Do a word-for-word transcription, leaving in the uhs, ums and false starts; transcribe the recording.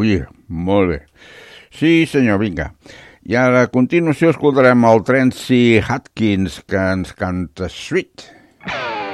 recollir. Molt bé. Sí, senyor, vinga. I ara a continuació escoltarem el Tracy Hutchins, que ens canta Sweet.